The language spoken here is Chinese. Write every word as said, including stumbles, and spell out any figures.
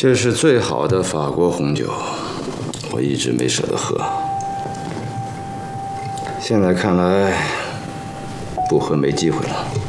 这是最好的法国红酒，我一直没舍得喝。现在看来，不喝没机会了。